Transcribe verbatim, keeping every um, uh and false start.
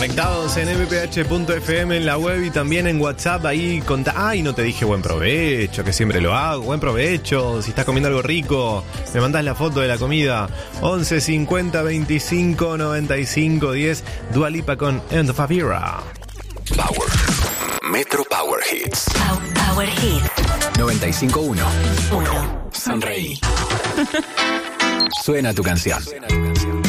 Conectados en m p h punto f m en la web y también en WhatsApp. Ahí conta. Ay, no te dije buen provecho, que siempre lo hago. Buen provecho. Si estás comiendo algo rico, me mandás la foto de la comida. once cincuenta veinticinco noventa y cinco diez. Dua Lipa con End of a Era. Power. Metro Power Hits. Power Hits. noventa y cinco punto uno. Sonreí. Suena tu canción. Suena tu canción.